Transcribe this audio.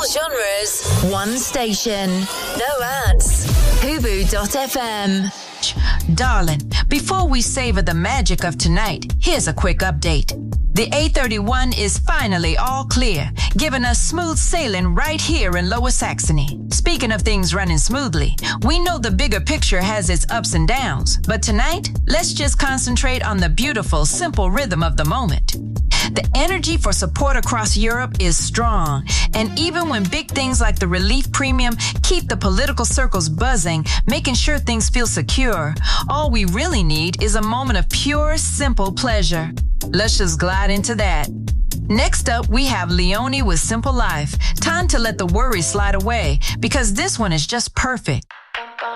genres, one station. No ads. Hubu.fm. Darling, before we savor the magic of tonight, here's a quick update. The A31 is finally all clear, giving us smooth sailing right here in Lower Saxony. Speaking of things running smoothly, we know the bigger picture has its ups and downs, but tonight, let's just concentrate on the beautiful, simple rhythm of the moment. The energy for support across Europe is strong, and even when big things like the relief premium keep the political circles buzzing, making sure things feel secure, all we really need is a moment of pure, simple pleasure. Let's just glide into that. Next up, we have Leone with Simple Life. Time to let the worries slide away, because this one is just perfect.